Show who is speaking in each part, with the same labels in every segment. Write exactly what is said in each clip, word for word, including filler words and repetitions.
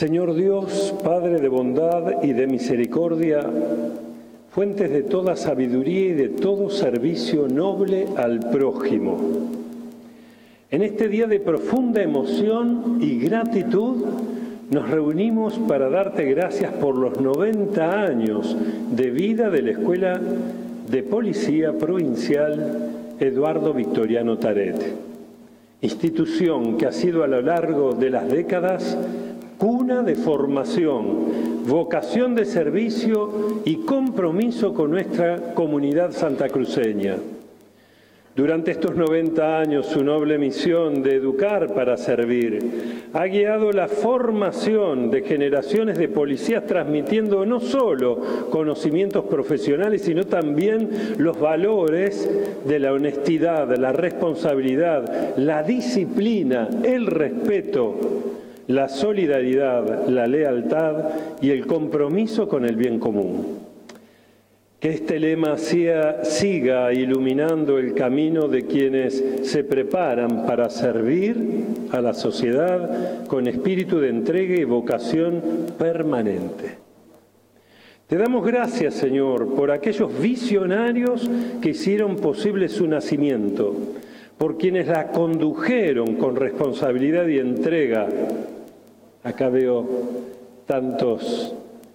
Speaker 1: Señor Dios, Padre de bondad y de misericordia, fuentes de toda sabiduría y de todo servicio noble al prójimo. En este día de profunda emoción y gratitud, nos reunimos para darte gracias por los noventa años de vida de la Escuela de Policía Provincial Eduardo Victoriano Taret, institución que ha sido a lo largo de las décadas cuna de formación, vocación de servicio y compromiso con nuestra comunidad santacruceña. Durante estos noventa años, su noble misión de educar para servir ha guiado la formación de generaciones de policías, transmitiendo no solo conocimientos profesionales, sino también los valores de la honestidad, la responsabilidad, la disciplina, el respeto, la solidaridad, la lealtad y el compromiso con el bien común. Que este lema sea, siga iluminando el camino de quienes se preparan para servir a la sociedad con espíritu de entrega y vocación permanente. Te damos gracias, Señor, por aquellos visionarios que hicieron posible su nacimiento, por quienes la condujeron con responsabilidad y entrega. Acá veo tantos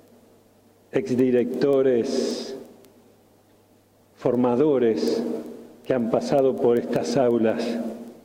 Speaker 1: exdirectores, formadores que han pasado por estas aulas.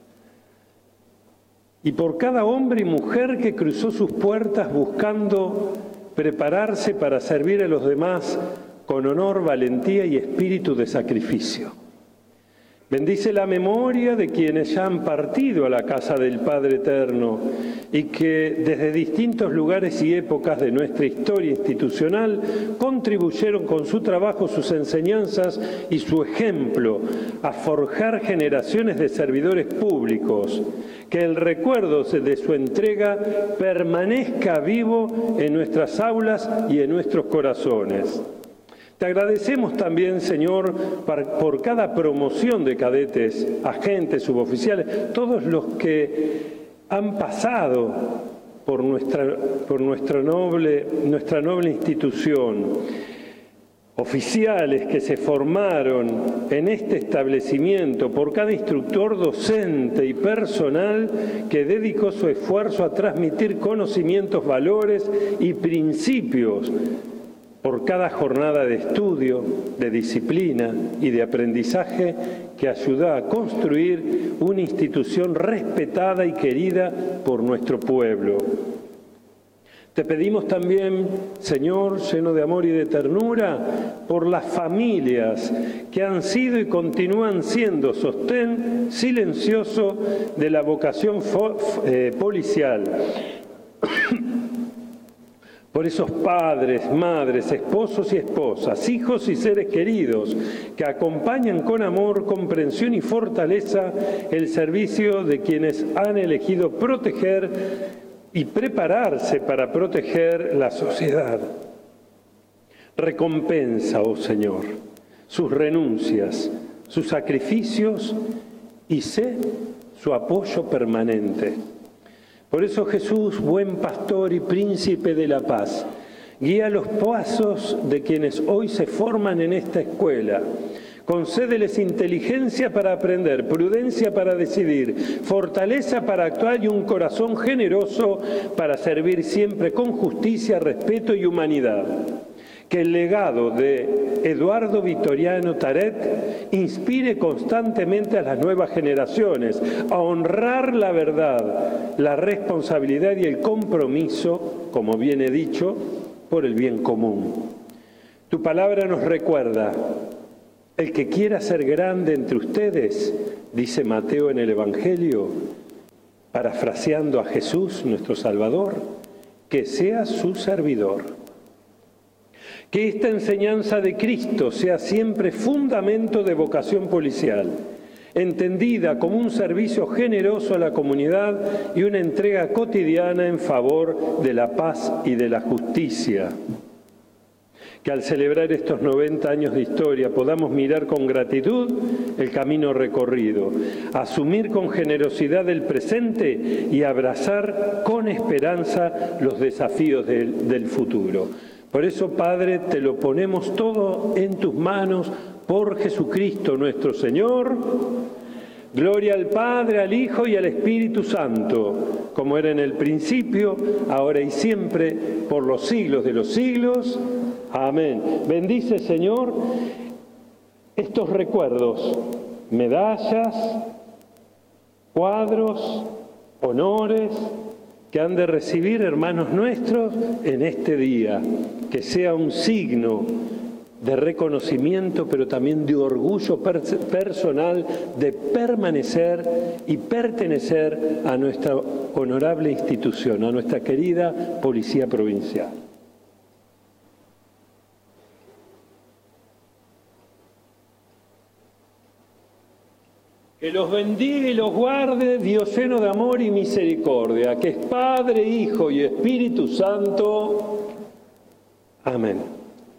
Speaker 1: Y por cada hombre y mujer que cruzó sus puertas buscando prepararse para servir a los demás con honor, valentía y espíritu de sacrificio. Bendice la memoria de quienes ya han partido a la casa del Padre Eterno y que desde distintos lugares y épocas de nuestra historia institucional contribuyeron con su trabajo, sus enseñanzas y su ejemplo a forjar generaciones de servidores públicos. Que el recuerdo de su entrega permanezca vivo en nuestras aulas y en nuestros corazones. Te agradecemos también, Señor, por cada promoción de cadetes, agentes, suboficiales, todos los que han pasado por nuestra, por nuestra, noble, nuestra noble institución, oficiales que se formaron en este establecimiento, por cada instructor docente y personal que dedicó su esfuerzo a transmitir conocimientos, valores y principios, por cada jornada de estudio, de disciplina y de aprendizaje que ayuda a construir una institución respetada y querida por nuestro pueblo. Te pedimos también, Señor, lleno de amor y de ternura, por las familias que han sido y continúan siendo sostén silencioso de la vocación eh, policial. Por esos padres, madres, esposos y esposas, hijos y seres queridos que acompañan con amor, comprensión y fortaleza el servicio de quienes han elegido proteger y prepararse para proteger la sociedad. Recompensa, oh Señor, sus renuncias, sus sacrificios y sé su apoyo permanente. Por eso Jesús, buen pastor y príncipe de la paz, guía los pasos de quienes hoy se forman en esta escuela. Concédeles inteligencia para aprender, prudencia para decidir, fortaleza para actuar y un corazón generoso para servir siempre con justicia, respeto y humanidad. Que el legado de Eduardo Victoriano Taret inspire constantemente a las nuevas generaciones a honrar la verdad, la responsabilidad y el compromiso, como bien he dicho, por el bien común. Tu palabra nos recuerda, el que quiera ser grande entre ustedes, dice Mateo en el Evangelio, parafraseando a Jesús, nuestro Salvador, que sea su servidor. Que esta enseñanza de Cristo sea siempre fundamento de vocación policial, entendida como un servicio generoso a la comunidad y una entrega cotidiana en favor de la paz y de la justicia. que al celebrar estos noventa años de historia podamos mirar con gratitud el camino recorrido, asumir con generosidad el presente y abrazar con esperanza los desafíos del, del futuro. Por eso, Padre, te lo ponemos todo en tus manos por Jesucristo nuestro Señor. Gloria al Padre, al Hijo y al Espíritu Santo, como era en el principio, ahora y siempre, por los siglos de los siglos. Amén. Bendice, Señor, estos recuerdos, medallas, cuadros, honores que han de recibir hermanos nuestros en este día, que sea un signo de reconocimiento, pero también de orgullo personal de permanecer y pertenecer a nuestra honorable institución, a nuestra querida Policía Provincial. Que los bendiga y los guarde Dios lleno de amor y misericordia, que es Padre, Hijo y Espíritu Santo. Amén.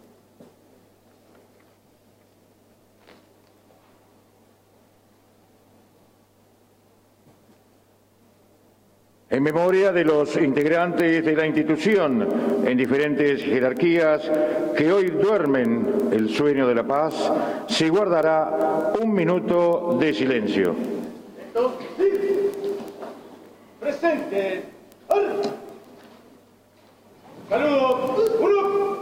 Speaker 2: En memoria de los integrantes de la institución en diferentes jerarquías que hoy duermen el sueño de la paz, se guardará un minuto de silencio.
Speaker 3: Presente. Saludos.